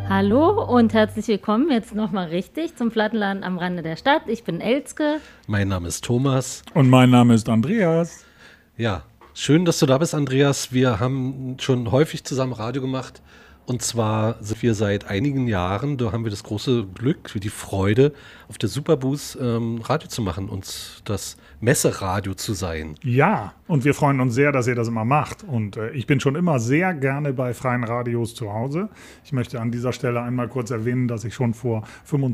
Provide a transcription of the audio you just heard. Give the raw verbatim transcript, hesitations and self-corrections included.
Hallo und herzlich willkommen jetzt nochmal richtig zum Plattenladen am Rande der Stadt. Ich bin Elske. Mein Name ist Thomas. Und mein Name ist Andreas. Ja, schön, dass du da bist, Andreas. Wir haben schon häufig zusammen Radio gemacht. Und zwar sind wir seit einigen Jahren, da haben wir das große Glück, die Freude, auf der Superboost ähm, Radio zu machen und das Messeradio zu sein. Ja, und wir freuen uns sehr, dass ihr das immer macht. Und äh, ich bin schon immer sehr gerne bei freien Radios zu Hause. Ich möchte an dieser Stelle einmal kurz erwähnen, dass ich schon vor